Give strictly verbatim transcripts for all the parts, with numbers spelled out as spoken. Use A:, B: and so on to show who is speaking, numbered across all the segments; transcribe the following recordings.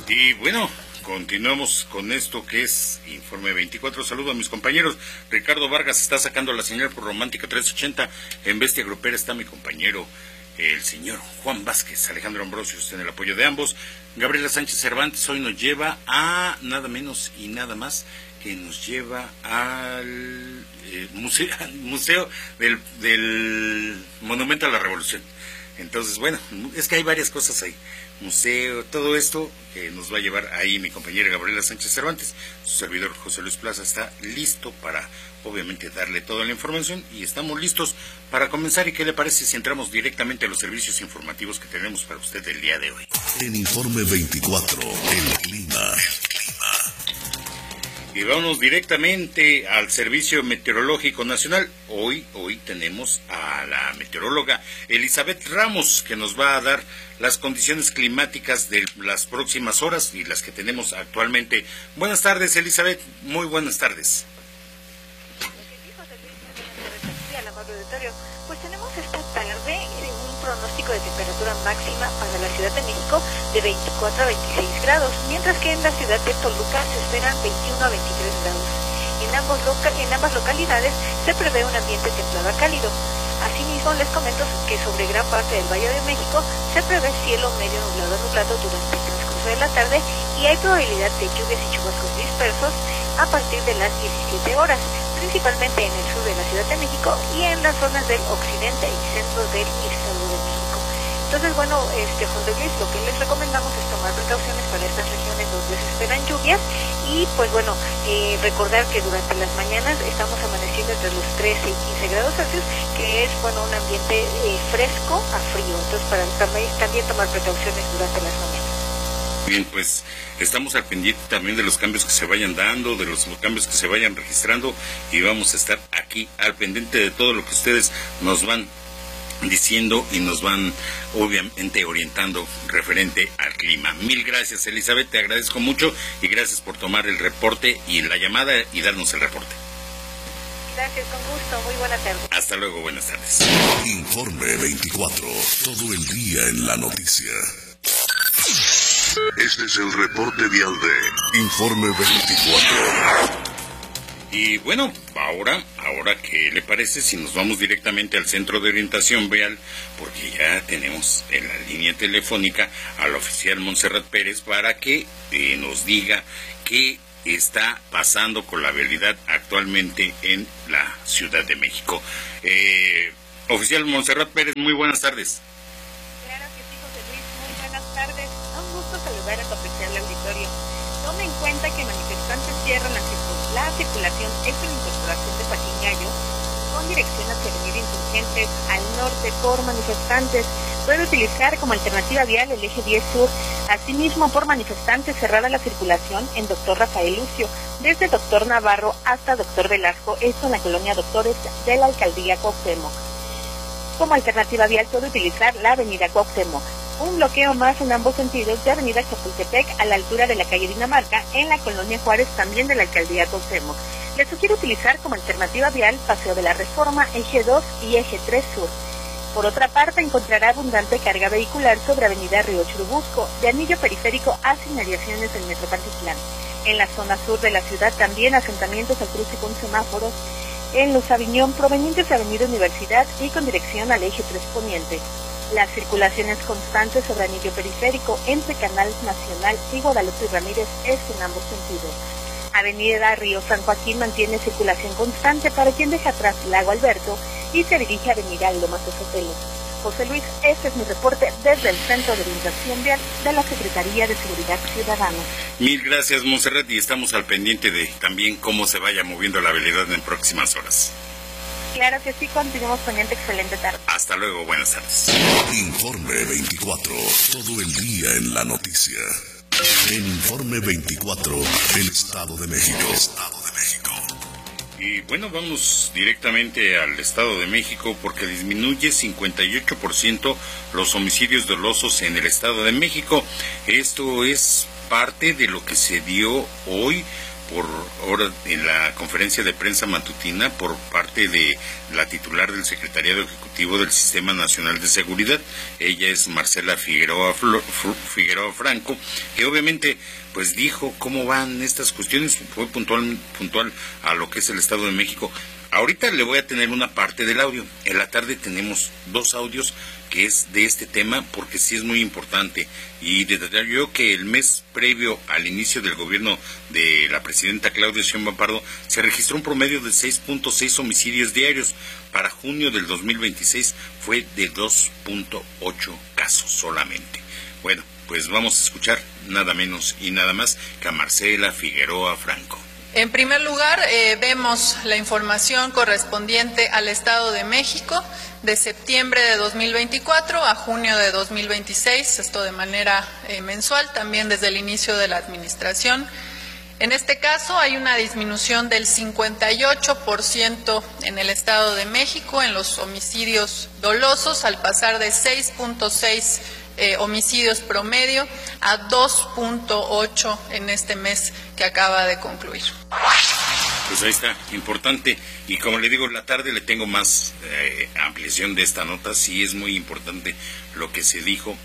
A: Y bueno, continuamos con esto que es Informe veinticuatro. Saludo a mis compañeros. Ricardo Vargas está sacando la señal por Romántica trescientos ochenta. En Bestia Grupera está mi compañero, el señor Juan Vázquez. Alejandro Ambrosios en el apoyo de ambos. Gabriela Sánchez Cervantes hoy nos lleva a nada menos y nada más que nos lleva al eh, museo, museo del, del Monumento a la Revolución. Entonces, bueno, es que hay varias cosas ahí. Museo, todo esto que nos va a llevar ahí mi compañera Gabriela Sánchez Cervantes. Su servidor José Luis Plaza está listo para, obviamente, darle toda la información y estamos listos para comenzar. ¿Y qué le parece si entramos directamente a los servicios informativos que tenemos para usted el día de hoy?
B: En Informe veinticuatro, el clima. El clima.
A: Y vamos directamente al Servicio Meteorológico Nacional. Hoy, hoy tenemos a la meteoróloga Elizabeth Ramos, que nos va a dar las condiciones climáticas de las próximas horas y las que tenemos actualmente. Buenas tardes, Elizabeth. Muy buenas tardes.
C: Pues tenemos esta tarde un pronóstico de temperatura máxima para la Ciudad de México de veinticuatro a veintiséis grados, mientras que en la ciudad de Toluca se esperan veintiuno a veintitrés grados. En, ambos loca- en ambas localidades se prevé un ambiente templado a cálido. Asimismo, les comento que sobre gran parte del Valle de México se prevé cielo medio nublado a nublado durante el transcurso de la tarde y hay probabilidad de lluvias y chubascos dispersos a partir de las diecisiete horas, principalmente en el sur de la Ciudad de México y en las zonas del occidente y centro del Estado de México. Entonces, bueno, este, José Luis, lo que les recomendamos es tomar precauciones para estas regiones donde se esperan lluvias y, pues bueno, eh, recordar que durante las mañanas estamos amaneciendo entre los trece y quince grados Celsius, que es, bueno, un ambiente eh, fresco a frío. Entonces, para también, también tomar precauciones durante las mañanas.
A: Bien, pues estamos al pendiente también de los cambios que se vayan dando, de los cambios que se vayan registrando y vamos a estar aquí al pendiente de todo lo que ustedes nos van diciendo y nos van obviamente orientando referente al clima. Mil gracias, Elizabeth, te agradezco mucho y gracias por tomar el reporte y la llamada y darnos el reporte.
C: Gracias, con gusto, muy buenas tardes.
A: Hasta luego, buenas tardes.
B: Informe veinticuatro, todo el día en la noticia. Este es el reporte vial de Informe veinticuatro.
A: Y bueno, ahora, ahora ¿qué le parece si nos vamos directamente al Centro de Orientación Vial? Porque ya tenemos en la línea telefónica al oficial Montserrat Pérez para que eh, nos diga qué está pasando con la vialidad actualmente en la Ciudad de México. Eh, oficial Montserrat Pérez, muy buenas tardes.
C: Claro que sí, José Luis, muy buenas tardes. Un gusto saludar a tu apreciable auditorio. Tome en cuenta que manifestantes cierran la, circul- la circulación entre la incorporación de Joaquín Gallo con dirección hacia Avenida Insurgentes al norte por manifestantes. Puede utilizar como alternativa vial el eje diez sur. Asimismo, por manifestantes cerrada la circulación en Doctor Rafael Lucio, desde Doctor Navarro hasta Doctor Velasco, esto en la colonia Doctores de la Alcaldía Cuauhtémoc. Como alternativa vial puede utilizar la Avenida Cuauhtémoc. Un bloqueo más en ambos sentidos de Avenida Chapultepec a la altura de la calle Dinamarca, en la colonia Juárez, también de la Alcaldía Cuauhtémoc. Le sugiero utilizar como alternativa vial Paseo de la Reforma, eje dos y eje tres sur. Por otra parte, encontrará abundante carga vehicular sobre Avenida Río Churubusco, de anillo periférico hacia inmediaciones del Metro Pantitlán. En la zona sur de la ciudad también asentamientos al cruce con semáforos en Luz Aviñón provenientes de Avenida Universidad y con dirección al eje tres poniente. La circulación es constante sobre anillo periférico entre Canal Nacional y Guadalupe Ramírez, es en ambos sentidos. Avenida Río San Joaquín mantiene circulación constante para quien deja atrás Lago Alberto y se dirige a Avenida Lomas de Sotelo. José Luis, este es mi reporte desde el Centro de Orientación Vial de la Secretaría de Seguridad Ciudadana.
A: Mil gracias, Montserrat, y estamos al pendiente de también cómo se vaya moviendo la vialidad en próximas horas.
C: Claro que sí, continuamos poniendo excelente tarde.
A: Hasta luego, buenas tardes.
B: Informe veinticuatro, todo el día en la noticia. En Informe veinticuatro, el Estado de México. Estado de México.
A: Y bueno, vamos directamente al Estado de México porque disminuye cincuenta y ocho por ciento los homicidios dolosos en el Estado de México. Esto es parte de lo que se dio hoy por ahora en la conferencia de prensa matutina por parte de la titular del Secretariado Ejecutivo del Sistema Nacional de Seguridad. Ella es Marcela Figueroa, Figueroa Franco, que obviamente pues dijo cómo van estas cuestiones, fue puntual, puntual a lo que es el Estado de México. Ahorita le voy a tener una parte del audio. En la tarde tenemos dos audios que es de este tema, porque sí es muy importante. Y detallé yo que el mes previo al inicio del gobierno de la presidenta Claudia Sheinbaum Pardo se registró un promedio de seis punto seis homicidios diarios. Para junio del dos mil veintiséis fue de dos punto ocho casos solamente. Bueno, pues vamos a escuchar nada menos y nada más que a Marcela Figueroa Franco.
D: En primer lugar, eh, vemos la información correspondiente al Estado de México de septiembre de dos mil veinticuatro a junio de dos mil veintiséis, esto de manera eh, mensual, también desde el inicio de la administración. En este caso hay una disminución del cincuenta y ocho por ciento en el Estado de México en los homicidios dolosos, al pasar de seis punto seis Eh, homicidios promedio a dos punto ocho en este mes que acaba de concluir.
A: Pues ahí está, importante. Y como le digo, en la tarde le tengo más eh, ampliación de esta nota. Sí es muy importante lo que se dijo.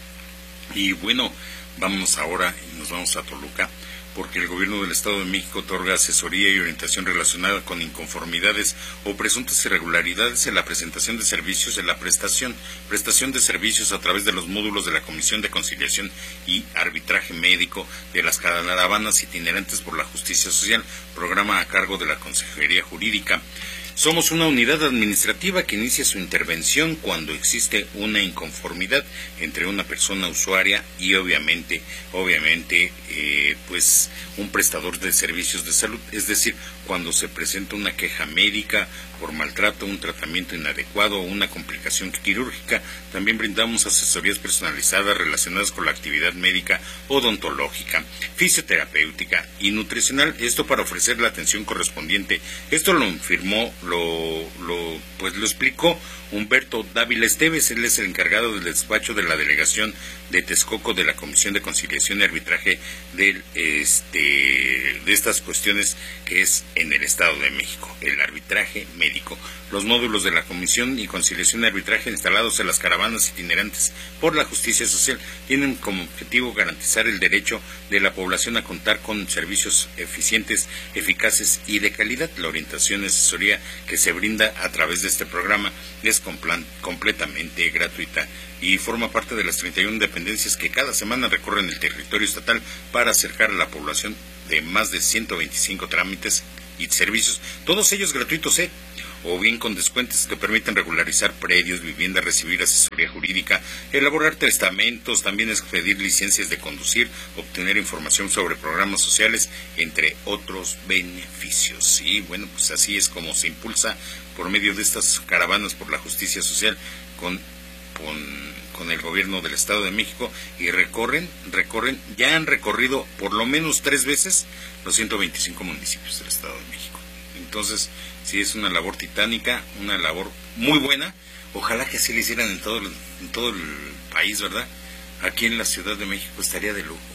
A: Y bueno, vamos ahora y nos vamos a Toluca, porque el gobierno del Estado de México otorga asesoría y orientación relacionada con inconformidades o presuntas irregularidades en la presentación de servicios, en la prestación, prestación de servicios a través de los módulos de la Comisión de Conciliación y Arbitraje Médico de las caravanas itinerantes por la Justicia Social, programa a cargo de la Consejería Jurídica. Somos una unidad administrativa que inicia su intervención cuando existe una inconformidad entre una persona usuaria y obviamente, obviamente, eh, pues un prestador de servicios de salud, es decir, cuando se presenta una queja médica por maltrato, un tratamiento inadecuado o una complicación quirúrgica. También brindamos asesorías personalizadas relacionadas con la actividad médica, odontológica, fisioterapéutica y nutricional, esto para ofrecer la atención correspondiente. Esto lo firmó, lo, lo, pues lo explicó Humberto Dávila Esteves. Él es el encargado del despacho de la delegación de Texcoco de la Comisión de Conciliación y Arbitraje del, este, de estas cuestiones que es en el Estado de México, el arbitraje médico. Los módulos de la Comisión y Conciliación y Arbitraje instalados en las caravanas itinerantes por la Justicia Social tienen como objetivo garantizar el derecho de la población a contar con servicios eficientes, eficaces y de calidad. La orientación y asesoría que se brinda a través de este programa es completamente gratuita y forma parte de las treinta y una dependencias que cada semana recorren el territorio estatal para acercar a la población de más de ciento veinticinco trámites y servicios, todos ellos gratuitos, ¿eh? o bien con descuentos que permiten regularizar predios, viviendas, recibir asesoría jurídica, elaborar testamentos, también expedir licencias de conducir, obtener información sobre programas sociales, entre otros beneficios. Y bueno, pues así es como se impulsa por medio de estas caravanas por la justicia social con, con, con el gobierno del Estado de México, y recorren, recorren, ya han recorrido por lo menos tres veces los ciento veinticinco municipios del Estado de México. Entonces, sí es una labor titánica, una labor muy buena. Ojalá que así lo hicieran en todo, el, en todo el país, ¿verdad? Aquí en la Ciudad de México estaría de lujo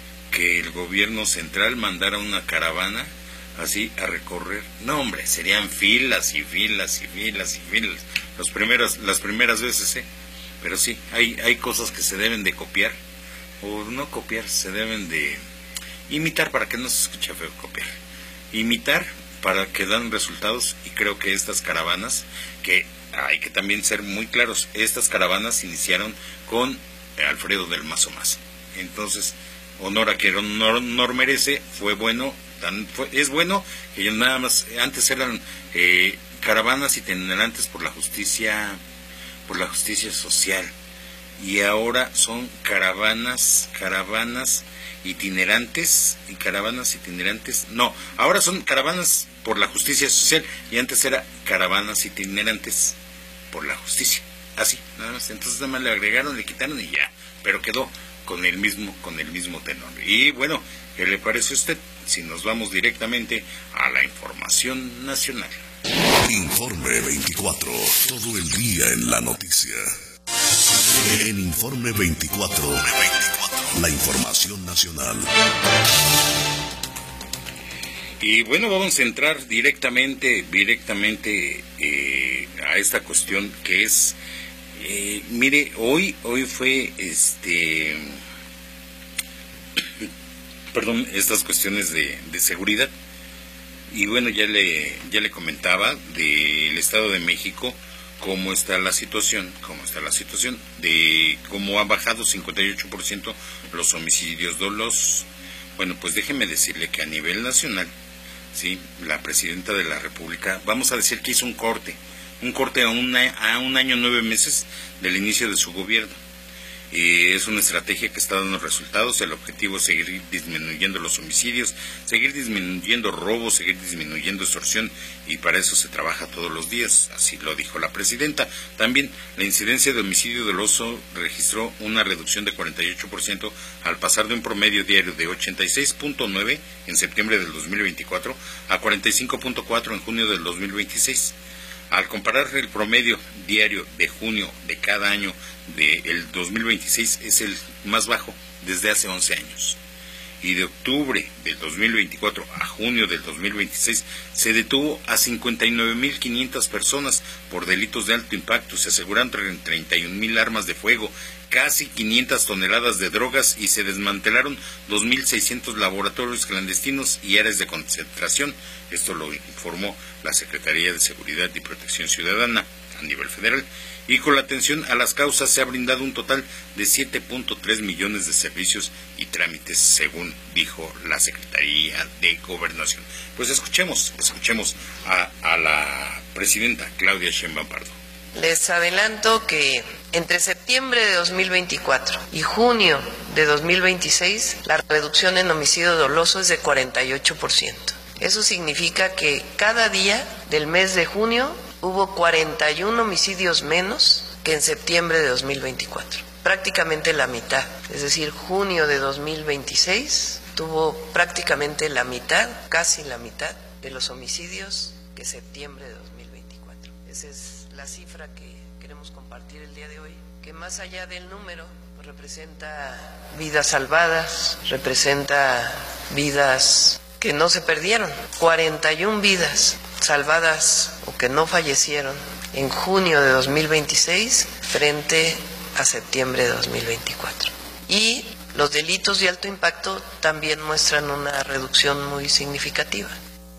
A: que el gobierno central mandara una caravana así a recorrer. No, hombre, serían filas y filas y filas y filas. Los primeros, las primeras veces, ¿eh? Pero sí, hay, hay cosas que se deben de copiar, o no copiar, se deben de imitar, para que no se escuche feo copiar. Imitar para que dan resultados, y creo que estas caravanas, que hay que también ser muy claros, estas caravanas iniciaron con Alfredo del Mazo Maza. Entonces, honor a que honor, honor merece, fue bueno, tan, fue, es bueno que yo nada más, antes eran eh, caravanas itinerantes por la justicia, por la justicia social, y ahora son caravanas, caravanas itinerantes y caravanas itinerantes, no, ahora son caravanas por la justicia social y antes era caravanas itinerantes por la justicia, así, nada más. Entonces nada más le agregaron, le quitaron y ya, pero quedó con el mismo, con el mismo tenor. Y bueno, ¿qué le parece a usted si nos vamos directamente a la información nacional?
B: Informe veinticuatro, todo el día en la noticia. En Informe veinticuatro, la información nacional.
A: Y bueno, vamos a entrar directamente, directamente eh, a esta cuestión que es, eh, mire, hoy, hoy fue, este, perdón, estas cuestiones de, de seguridad. Y bueno, ya le, ya le comentaba del Estado de México cómo está la situación, cómo está la situación, de cómo ha bajado cincuenta y ocho por ciento los homicidios dolosos. Bueno, pues déjeme decirle que a nivel nacional, sí, la presidenta de la República, vamos a decir que hizo un corte, un corte a, una, a un año nueve meses del inicio de su gobierno. Eh, es una estrategia que está dando resultados. El objetivo es seguir disminuyendo los homicidios, seguir disminuyendo robos, seguir disminuyendo extorsión, y para eso se trabaja todos los días, así lo dijo la presidenta. También la incidencia de homicidio doloso registró una reducción de cuarenta y ocho por ciento al pasar de un promedio diario de ochenta y seis punto nueve en septiembre del dos mil veinticuatro a cuarenta y cinco punto cuatro en junio del dos mil veintiséis. Al comparar el promedio diario de junio de cada año del dos mil veintiséis, es el más bajo desde hace once años. Y de octubre del dos mil veinticuatro a junio del dos mil veintiséis se detuvo a cincuenta y nueve mil quinientas personas por delitos de alto impacto. Se aseguraron treinta y un mil armas de fuego, casi quinientas toneladas de drogas, y se desmantelaron dos mil seiscientos laboratorios clandestinos y áreas de concentración. Esto lo informó la Secretaría de Seguridad y Protección Ciudadana a nivel federal. Y con la atención a las causas se ha brindado un total de siete punto tres millones de servicios y trámites, según dijo la Secretaría de Gobernación. Pues escuchemos, escuchemos a, a la presidenta Claudia Sheinbaum Pardo.
E: Les adelanto que entre septiembre de dos mil veinticuatro y junio de dos mil veintiséis, la reducción en homicidio doloso es de cuarenta y ocho por ciento. Eso significa que cada día del mes de junio hubo cuarenta y uno homicidios menos que en septiembre de dos mil veinticuatro. Prácticamente la mitad, es decir, junio de dos mil veintiséis tuvo prácticamente la mitad, casi la mitad de los homicidios que septiembre de dos mil veinticuatro. Esa es la cifra que queremos compartir el día de hoy, que más allá del número pues representa vidas salvadas, representa vidas que no se perdieron, cuarenta y una vidas salvadas o que no fallecieron en junio de dos mil veintiséis frente a septiembre de dos mil veinticuatro. Y los delitos de alto impacto también muestran una reducción muy significativa.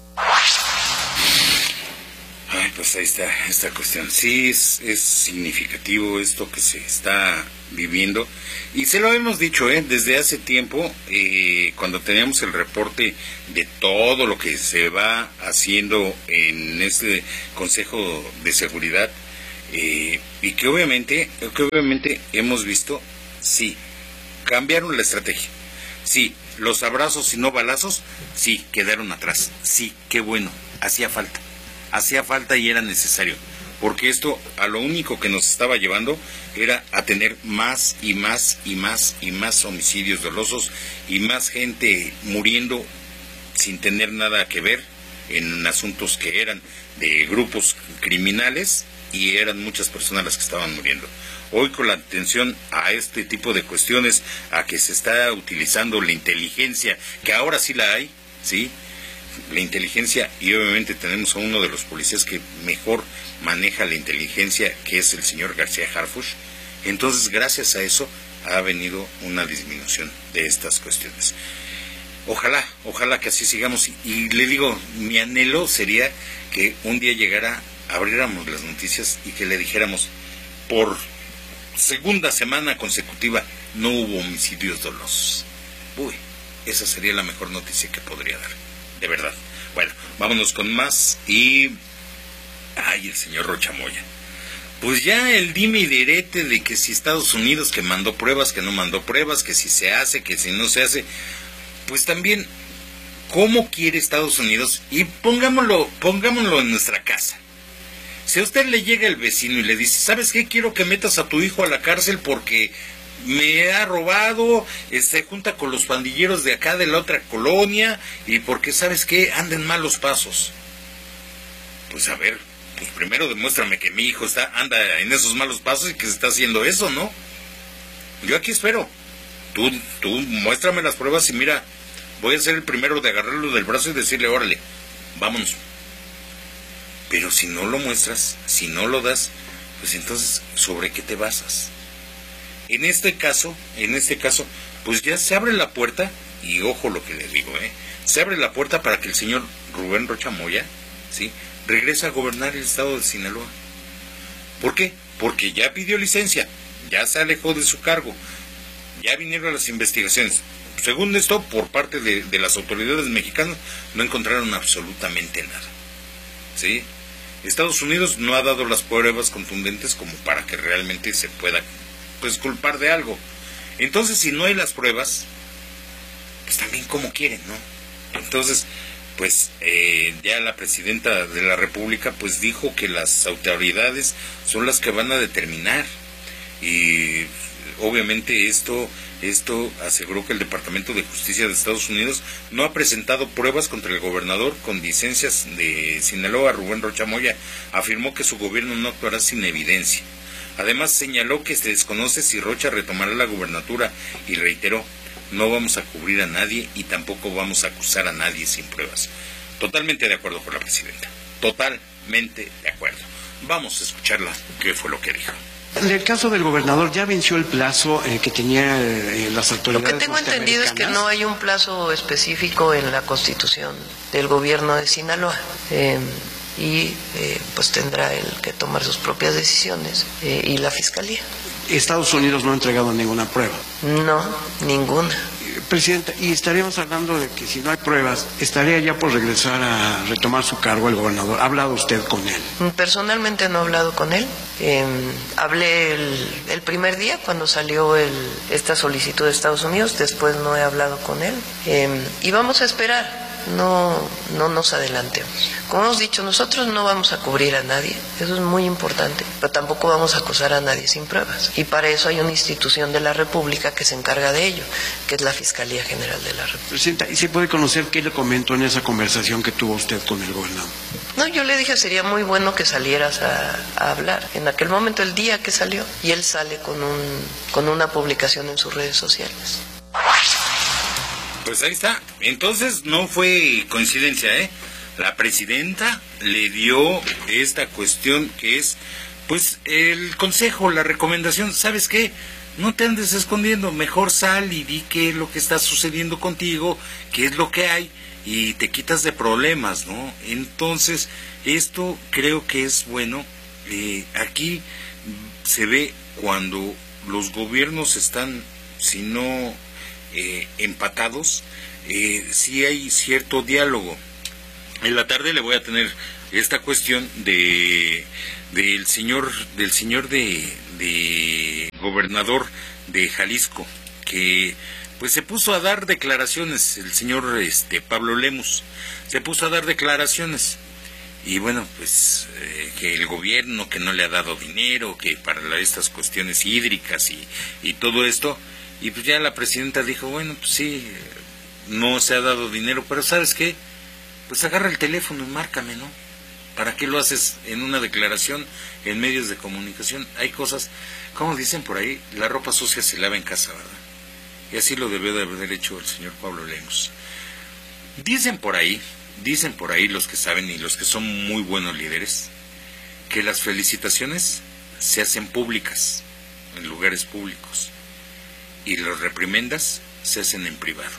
A: Ay, pues ahí está esta cuestión. Sí, es, es significativo esto que se está viviendo. Y se lo hemos dicho, ¿eh? Desde hace tiempo, eh, cuando teníamos el reporte de todo lo que se va haciendo en este Consejo de Seguridad, eh, y que obviamente, que obviamente hemos visto, sí, cambiaron la estrategia. Sí, los abrazos y no balazos, sí, quedaron atrás. Sí, qué bueno, hacía falta. Hacía falta y era necesario, porque esto a lo único que nos estaba llevando era a tener más y más y más y más homicidios dolosos y más gente muriendo sin tener nada que ver en asuntos que eran de grupos criminales, y eran muchas personas las que estaban muriendo. Hoy, con la atención a este tipo de cuestiones, a que se está utilizando la inteligencia, que ahora sí la hay, ¿sí?, la inteligencia, y obviamente tenemos a uno de los policías que mejor maneja la inteligencia, que es el señor García Harfuch. Entonces, gracias a eso ha venido una disminución de estas cuestiones. Ojalá, ojalá que así sigamos, y, y le digo, mi anhelo sería que un día llegara, abriéramos las noticias y que le dijéramos, por segunda semana consecutiva no hubo homicidios dolosos. Uy, esa sería la mejor noticia que podría dar. De verdad. Bueno, vámonos con más. Y ay, el señor Rocha Moya, pues ya el dime y direte de que si Estados Unidos que mandó pruebas, que no mandó pruebas, que si se hace, que si no se hace, pues también, ¿cómo quiere Estados Unidos? Y pongámoslo, pongámoslo en nuestra casa. Si a usted le llega el vecino y le dice, ¿sabes qué? Quiero que metas a tu hijo a la cárcel porque me ha robado, se junta con los pandilleros de acá de la otra colonia, y porque, ¿sabes qué?, anda en malos pasos. Pues a ver, pues primero demuéstrame que mi hijo está anda en esos malos pasos y que se está haciendo eso, ¿no? Yo aquí espero. Tú, tú muéstrame las pruebas y mira, voy a ser el primero de agarrarlo del brazo y decirle, órale, vámonos. Pero si no lo muestras, si no lo das, pues entonces, ¿sobre qué te basas? En este caso, en este caso, pues ya se abre la puerta, y ojo lo que les digo, ¿eh? Se abre la puerta para que el señor Rubén Rocha Moya, ¿sí?, regrese a gobernar el estado de Sinaloa. ¿Por qué? Porque ya pidió licencia, ya se alejó de su cargo, ya vinieron las investigaciones. Según esto, por parte de, de las autoridades mexicanas, no encontraron absolutamente nada, ¿sí? Estados Unidos no ha dado las pruebas contundentes como para que realmente se pueda, pues, culpar de algo. Entonces, si no hay las pruebas, pues también como quieren, ¿no? Entonces, pues eh, ya la presidenta de la República pues dijo que las autoridades son las que van a determinar, y obviamente esto esto aseguró que el Departamento de Justicia de Estados Unidos no ha presentado pruebas contra el gobernador con licencias de Sinaloa, Rubén Rocha Moya. Afirmó que su gobierno no actuará sin evidencia. Además señaló que se desconoce si Rocha retomará la gubernatura y reiteró: no vamos a cubrir a nadie y tampoco vamos a acusar a nadie sin pruebas. Totalmente de acuerdo con la presidenta. Totalmente de acuerdo. Vamos a escucharla, qué fue lo que dijo.
F: En el caso del gobernador, ¿ya venció el plazo eh, que tenía eh, las autoridades?
E: Lo que tengo entendido es que no hay un plazo específico en la Constitución del gobierno de Sinaloa. Eh, y eh, pues tendrá él que tomar sus propias decisiones, eh, y la Fiscalía.
F: Estados Unidos no ha entregado ninguna prueba.
E: No, ninguna.
F: Presidenta, y estaríamos hablando de que si no hay pruebas, estaría ya por regresar a retomar su cargo el gobernador. ¿Ha hablado usted con él?
E: Personalmente no he hablado con él. Eh, hablé el, el primer día cuando salió el, esta solicitud de Estados Unidos, después no he hablado con él. Eh, y vamos a esperar. No, no nos adelantemos. Como hemos dicho, nosotros no vamos a cubrir a nadie, eso es muy importante, pero tampoco vamos a acusar a nadie sin pruebas. Y para eso hay una institución de la República que se encarga de ello, que es la Fiscalía General de la República.
F: Presidenta, ¿y se puede conocer qué le comentó en esa conversación que tuvo usted con el gobernador?
E: No, yo le dije, sería muy bueno que salieras a, a hablar. En aquel momento, el día que salió, y él sale con, un, con una publicación en sus redes sociales.
A: Pues ahí está. Entonces no fue coincidencia, ¿eh? La presidenta le dio esta cuestión que es, pues, el consejo, la recomendación. ¿Sabes qué? No te andes escondiendo, mejor sal y di qué es lo que está sucediendo contigo, qué es lo que hay, y te quitas de problemas, ¿no? Entonces, esto creo que es bueno. Eh, aquí se ve cuando los gobiernos están, si no Eh, empatados, eh, sí hay cierto diálogo. En la tarde le voy a tener esta cuestión de del señor del señor de, de gobernador de Jalisco, que pues se puso a dar declaraciones. El señor este Pablo Lemus se puso a dar declaraciones, y bueno, pues eh, que el gobierno que no le ha dado dinero, que para la, estas cuestiones hídricas y, y todo esto. Y pues ya la presidenta dijo, bueno, pues sí, no se ha dado dinero, pero ¿sabes qué? Pues agarra el teléfono y márcame, ¿no? ¿Para qué lo haces en una declaración en medios de comunicación? Hay cosas, como dicen por ahí, la ropa sucia se lava en casa, ¿verdad? Y así lo debió de haber hecho el señor Pablo Lemus. Dicen por ahí, dicen por ahí los que saben y los que son muy buenos líderes, que las felicitaciones se hacen públicas, en lugares públicos, y las reprimendas se hacen en privado.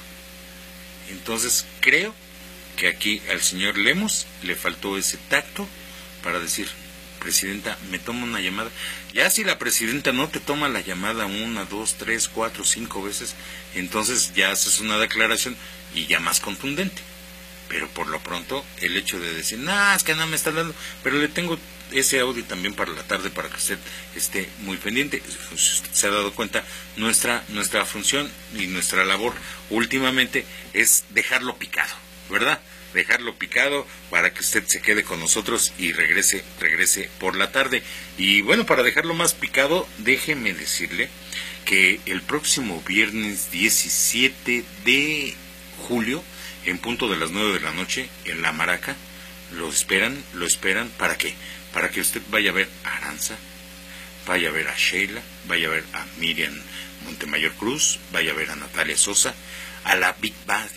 A: Entonces creo que aquí al señor Lemus le faltó ese tacto para decir, presidenta, me toma una llamada. Ya si la presidenta no te toma la llamada una, dos, tres, cuatro, cinco veces, entonces ya haces una declaración y ya más contundente. Pero por lo pronto el hecho de decir, no, es que no me está dando, pero le tengo ese audio también para la tarde para que usted esté muy pendiente. Si usted se ha dado cuenta, nuestra nuestra función y nuestra labor últimamente es dejarlo picado, ¿verdad? Dejarlo picado para que usted se quede con nosotros y regrese regrese por la tarde. Y bueno, para dejarlo más picado, déjeme decirle que el próximo viernes diecisiete de julio, en punto de las nueve de la noche, en La Maraca, lo esperan, lo esperan, ¿para qué? Para que usted vaya a ver a Aranza, vaya a ver a Sheila, vaya a ver a Miriam Montemayor Cruz, vaya a ver a Natalia Sosa, a la Big Band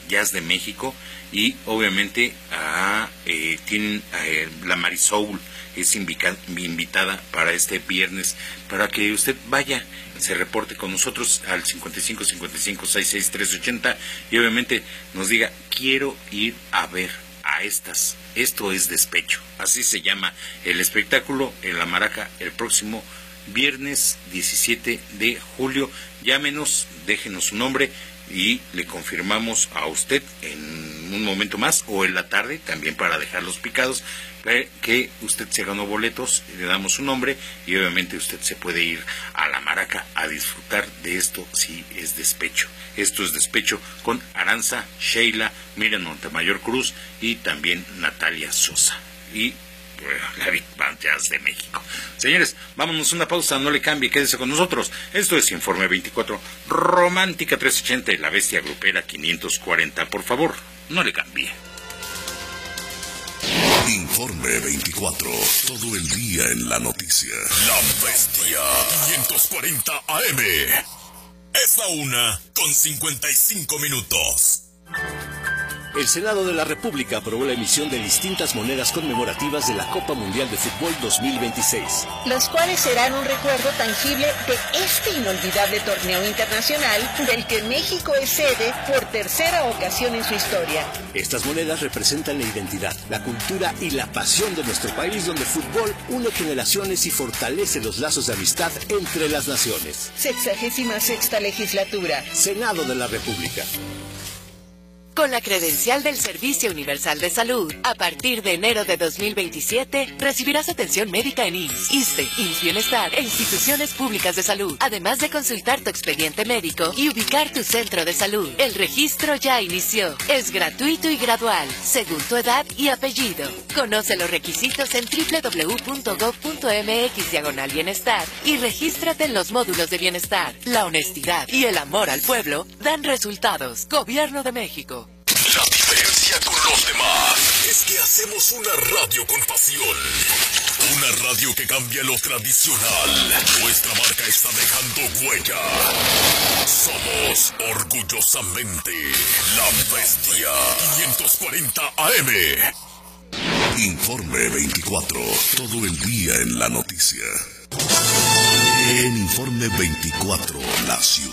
A: Jazz de México, y obviamente a, eh, tienen eh, la Marisoul es invica, invitada para este viernes, para que usted vaya, se reporte con nosotros al cincuenta y cinco cincuenta y cinco sesenta y seis trece ochenta y obviamente nos diga, quiero ir a ver a estas, esto es Despecho, así se llama el espectáculo en La Maraca el próximo viernes diecisiete de julio. Llámenos, déjenos su nombre y le confirmamos a usted en un momento más o en la tarde, también para dejarlos picados, que usted se ganó boletos, le damos su nombre y obviamente usted se puede ir a La Maraca a disfrutar de esto si es Despecho. Esto es Despecho con Aranza, Sheila, Miriam Montemayor Cruz y también Natalia Sosa y bueno, la Big Band Jazz de México. Señores, vámonos a una pausa, no le cambie, quédese con nosotros. Esto es Informe veinticuatro, Romántica trescientos ochenta y La Bestia Grupera quinientos cuarenta. Por favor, no le cambie.
B: Informe veinticuatro, todo el día en la noticia. La Bestia quinientos cuarenta A M. Es la una con cincuenta y cinco minutos.
G: El Senado de la República aprobó la emisión de distintas monedas conmemorativas de la Copa Mundial de Fútbol dos mil veintiséis.
H: Los cuales serán un recuerdo tangible de este inolvidable torneo internacional del que México es sede por tercera ocasión en su historia.
G: Estas monedas representan la identidad, la cultura y la pasión de nuestro país, donde el fútbol une generaciones y fortalece los lazos de amistad entre las naciones.
H: Sexagésima sexta legislatura.
G: Senado de la República.
I: Con la credencial del Servicio Universal de Salud, a partir de enero de dos mil veintisiete, recibirás atención médica en I M S S, ISSSTE, I M S S Bienestar e instituciones públicas de salud, además de consultar tu expediente médico y ubicar tu centro de salud. El registro ya inició. Es gratuito y gradual, según tu edad y apellido. Conoce los requisitos en doble u doble u doble u punto gob punto m x diagonal bienestar y regístrate en los módulos de bienestar. La honestidad y el amor al pueblo dan resultados. Gobierno de México.
B: La diferencia con los demás es que hacemos una radio con pasión. Una radio que cambia lo tradicional. Nuestra marca está dejando huella. Somos orgullosamente La Bestia quinientos cuarenta A M. Informe veinticuatro, todo el día en la noticia. En Informe veinticuatro, la ciudad.